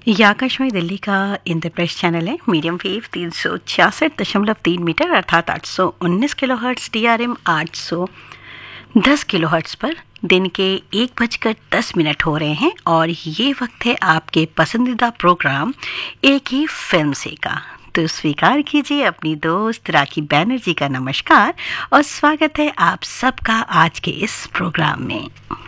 ये आकाशवाणी दिल्ली का इंद्रप्रस्थ चैनल है। मीडियम वेव 366.3 मीटर अर्थात 819 किलोहर्ट्ज़, DRM 810 किलोहर्ट्ज़ पर दिन के 1:10 हो रहे हैं और ये वक्त है आपके पसंदीदा प्रोग्राम एक ही फिल्म से का। तो स्वीकार कीजिए अपनी दोस्त राखी बैनर्जी का नमस्कार और स्वागत है आप सबका आज के इस प्रोग्राम में।